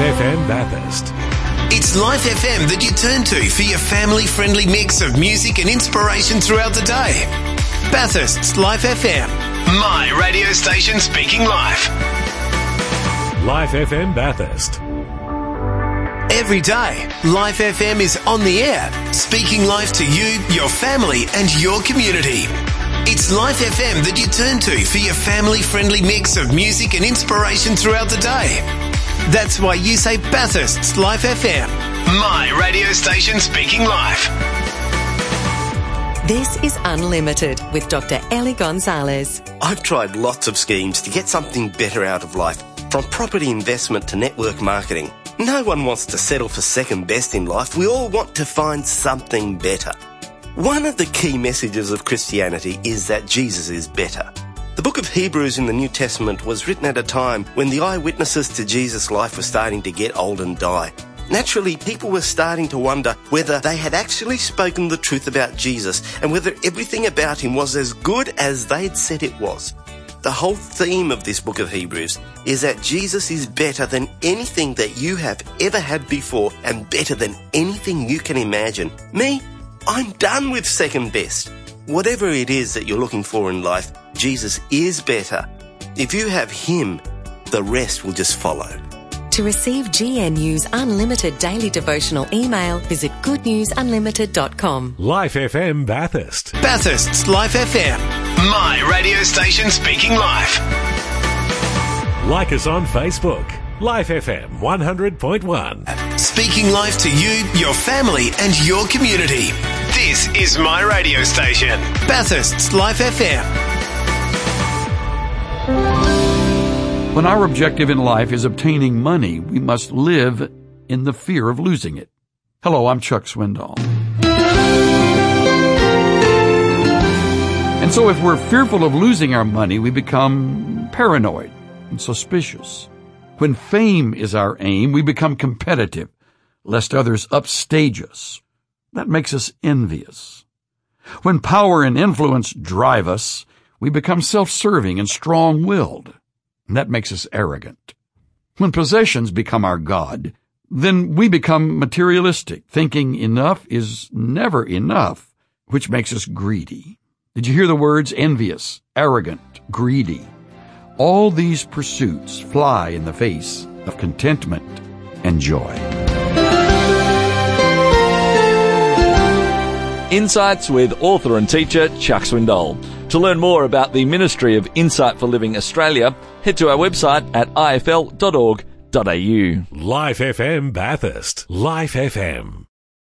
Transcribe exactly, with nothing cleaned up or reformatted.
F M Bathurst. It's Life F M that you turn to for your family-friendly mix of music and inspiration throughout the day. Bathurst's Life F M, my radio station speaking life. Life F M Bathurst. Every day, Life F M is on the air, speaking life to you, your family and your community. It's Life F M that you turn to for your family-friendly mix of music and inspiration throughout the day. That's why you say Bathurst's Life F M, my radio station speaking life. This is Unlimited with Doctor Ellie Gonzalez. I've tried lots of schemes to get something better out of life, from property investment to network marketing. No one wants to settle for second best in life. We all want to find something better. One of the key messages of Christianity is that Jesus is better. The book of Hebrews in the New Testament was written at a time when the eyewitnesses to Jesus' life were starting to get old and die. Naturally, people were starting to wonder whether they had actually spoken the truth about Jesus and whether everything about him was as good as they'd said it was. The whole theme of this book of Hebrews is that Jesus is better than anything that you have ever had before and better than anything you can imagine. Me, I'm done with second best. Whatever it is that you're looking for in life, Jesus is better. If you have him, the rest will just follow. To receive G N U's unlimited daily devotional email, visit good news unlimited dot com. Life F M Bathurst. Bathurst's Life F M, my radio station speaking life. Like us on Facebook. Life F M one hundred point one. Speaking life to you, your family and your community. This is my radio station, Bathurst's Life F M. When our objective in life is obtaining money, we must live in the fear of losing it. Hello, I'm Chuck Swindoll. And so if we're fearful of losing our money, we become paranoid and suspicious. When fame is our aim, we become competitive, lest others upstage us. That makes us envious. When power and influence drive us, we become self-serving and strong-willed. And that makes us arrogant. When possessions become our God, then we become materialistic, thinking enough is never enough, which makes us greedy. Did you hear the words envious, arrogant, greedy? All these pursuits fly in the face of contentment and joy. Insights with author and teacher Chuck Swindoll. To learn more about the Ministry of Insight for Living Australia, head to our website at I F L dot org dot A U. Life F M Bathurst. Life F M.